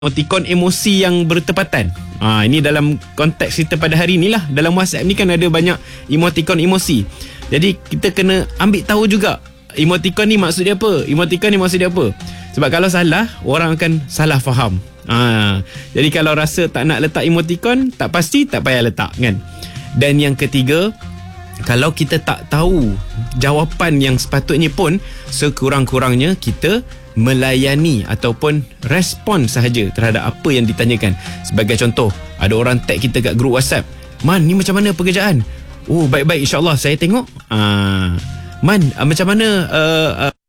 emotikon emosi yang bertepatan. Ini dalam konteks kita pada hari ni lah. Dalam WhatsApp ni kan ada banyak emotikon emosi. Jadi kita kena ambil tahu juga emotikon ni maksud dia apa, emotikon ni maksud dia apa. Sebab kalau salah, orang akan salah faham. Jadi kalau rasa tak nak letak emotikon, tak pasti, tak payah letak kan. Dan yang ketiga, kalau kita tak tahu jawapan yang sepatutnya pun, sekurang-kurangnya kita melayani ataupun respon sahaja terhadap apa yang ditanyakan. Sebagai contoh, ada orang tag kita kat grup WhatsApp, "Man, ni macam mana pekerjaan?" "Oh, baik-baik, insyaAllah saya tengok." "Man, macam mana